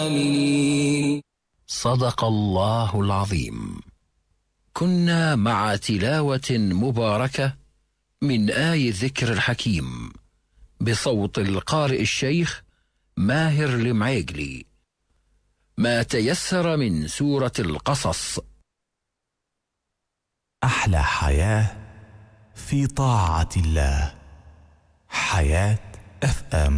العاملين. صدق الله العظيم. كنا مع تلاوة مباركة من آي ذكر الحكيم بصوت القارئ الشيخ ماهر المعيقلي، ما تيسر من سورة القصص. أحلى حياة في طاعة الله. حياة FM.